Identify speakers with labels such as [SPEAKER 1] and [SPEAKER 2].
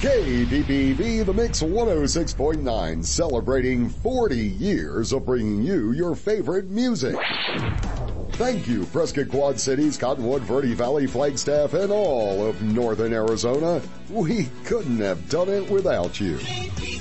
[SPEAKER 1] KPPV The Mix 106.9, celebrating 40 years of bringing you your favorite music. Thank you, Prescott Quad Cities, Cottonwood, Verde Valley, Flagstaff, and all of northern Arizona. We couldn't have done it without you.